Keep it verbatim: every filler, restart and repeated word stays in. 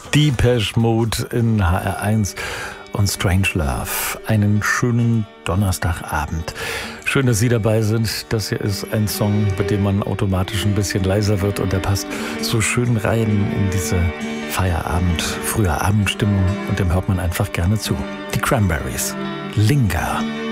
Depeche Mode in H R eins und Strange Love. Einen schönen Donnerstagabend. Schön, dass Sie dabei sind. Das hier ist ein Song, bei dem man automatisch ein bisschen leiser wird und der passt so schön rein in diese Feierabend-, frühe Abendstimmung und dem hört man einfach gerne zu. Die Cranberries. Linger.